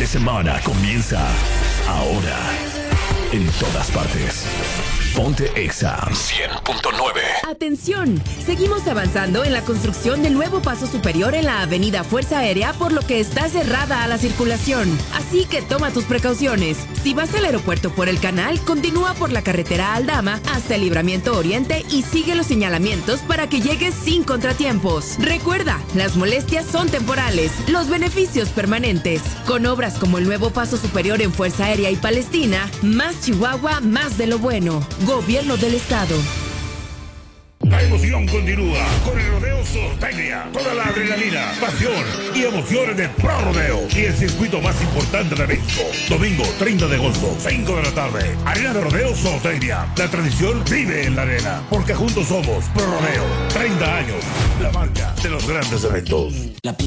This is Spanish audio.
de semana comienza ahora. En todas partes. Ponte Exa 100.9. Atención, seguimos avanzando en la construcción del nuevo paso superior en la avenida Fuerza Aérea, por lo que está cerrada a la circulación. Así que toma tus precauciones. Si vas al aeropuerto por el canal, continúa por la carretera Aldama hasta el Libramiento Oriente y sigue los señalamientos para que llegues sin contratiempos. Recuerda, las molestias son temporales, los beneficios permanentes. Con obras como el nuevo paso superior en Fuerza Aérea y Palestina, más Chihuahua, más de lo bueno. Gobierno del Estado. La emoción continúa con el Rodeo Zootecnia. Toda la adrenalina, pasión y emociones del Pro Rodeo y el circuito más importante de México. Domingo 30 de agosto, 5 de la tarde. Arena de Rodeo Zootecnia. La tradición vive en la arena, porque juntos somos Pro Rodeo. 30 años, la marca de los grandes eventos.